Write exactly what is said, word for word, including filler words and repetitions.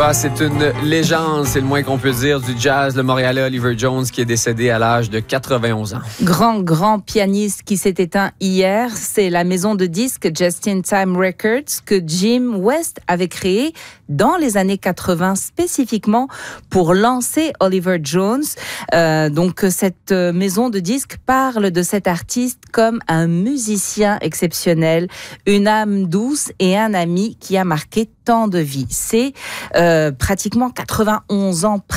pas, c'est une légende, c'est le moins qu'on peut dire, du jazz, le Montréalais Oliver Jones, qui est décédé à l'âge de quatre-vingt-onze ans. Grand, grand pianiste qui s'est éteint hier. C'est la maison de disques Just in Time Records que Jim West avait créée dans les années quatre-vingts, spécifiquement pour lancer Oliver Jones. Euh, donc, cette maison de disques parle de cet artiste comme un musicien exceptionnel, une âme douce et un ami qui a marqué tant de vies. C'est euh, pratiquement quatre-vingt-onze ans